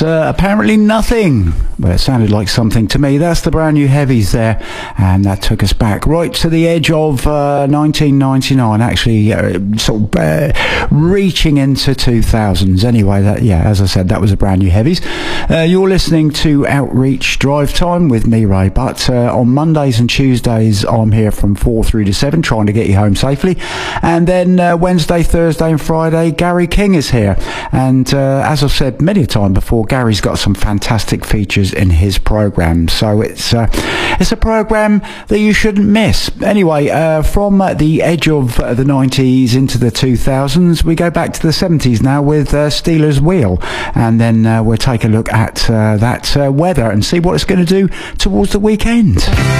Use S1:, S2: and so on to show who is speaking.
S1: That's apparently nothing. Well, it sounded like something to me. That's the brand new Heavies there, and that took us back right to the edge of 1999, actually sort of reaching into 2000s. Anyway, as I said, that was a brand new Heavies. You're listening to Outreach Drive Time with me, Ray Butt. On Mondays and Tuesdays, I'm here from 4 through to 7, trying to get you home safely. And then Wednesday, Thursday and Friday, Gary King is here. And as I've said many a time before, Gary's got some fantastic features in his program, so it's a program that you shouldn't miss. Anyway, from the edge of the 90s into the 2000s, we go back to the 70s now with Stealers Wheel, and then we'll take a look at that weather and see what it's going to do towards the weekend.